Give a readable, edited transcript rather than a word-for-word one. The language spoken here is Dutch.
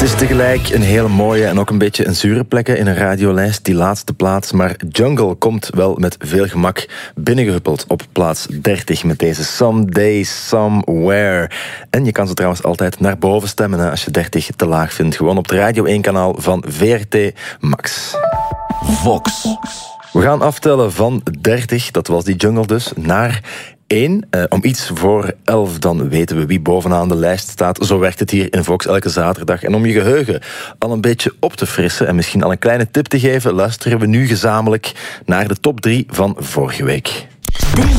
Het is tegelijk een hele mooie en ook een beetje een zure plek in een radiolijst, die laatste plaats. Maar Jungle komt wel met veel gemak binnengehuppeld op plaats 30 met deze Someday, Somewhere. En je kan ze trouwens altijd naar boven stemmen als je 30 te laag vindt. Gewoon op het Radio 1-kanaal van VRT Max. Vox. We gaan aftellen van 30, dat was die Jungle dus, naar 1. Om iets voor 11, dan weten we wie bovenaan de lijst staat. Zo werkt het hier in Vox elke zaterdag. En om je geheugen al een beetje op te frissen en misschien al een kleine tip te geven, luisteren we nu gezamenlijk naar de top 3 van vorige week. 3.